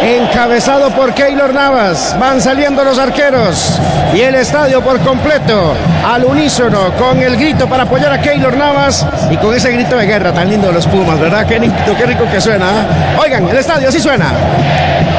encabezado por Keylor Navas. Van saliendo los arqueros y el estadio por completo al unísono con el grito para apoyar a Keylor Navas y con ese grito de guerra tan lindo de los Pumas, ¿verdad? Qué rico que suena, ¿eh? Oigan, el estadio así suena.